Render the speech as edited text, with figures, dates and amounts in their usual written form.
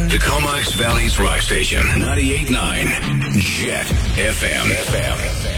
The Comox Valley's rock station, 98.9 Jet FM.